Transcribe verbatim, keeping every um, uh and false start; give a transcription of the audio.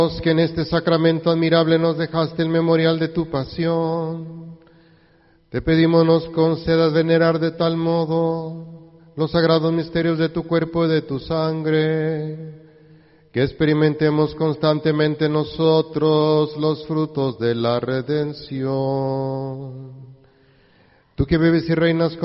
que en este sacramento admirable nos dejaste el memorial de tu pasión, te pedimos nos concedas venerar de tal modo los sagrados misterios de tu cuerpo y de tu sangre, que experimentemos constantemente nosotros los frutos de la redención. Tú que vives y reinas con